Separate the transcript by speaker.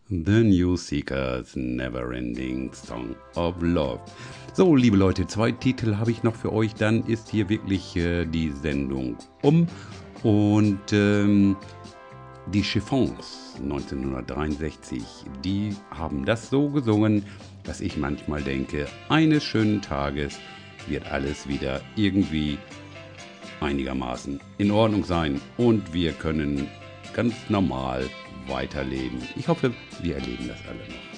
Speaker 1: The New Seekers Neverending Song of Love. So, liebe Leute, 2 Titel habe ich noch für euch. Dann ist hier wirklich die Sendung um. Und die Chiffons 1963, die haben das so gesungen, dass ich manchmal denke, eines schönen Tages wird alles wieder irgendwie einigermaßen in Ordnung sein und wir können ganz normal weiterleben. Ich hoffe, wir erleben das alle noch.